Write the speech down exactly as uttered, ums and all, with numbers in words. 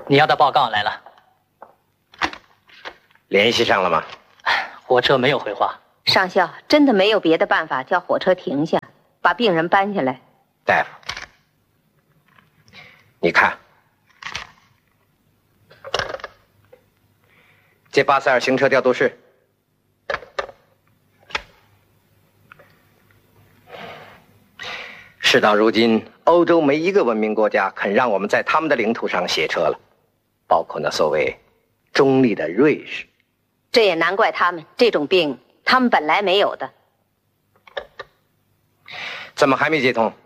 你要的报告来了。 联系上了吗？ 火车没有回话。 上校，真的没有别的办法，叫火车停下，把病人搬下来。 大夫，你看，接巴塞尔行车调度室。事到如今，欧洲没一个文明国家肯让我们在他们的领土上卸车了，包括那所谓中立的瑞士。 这也难怪他们，这种病他们本来没有的。 怎么还没接通？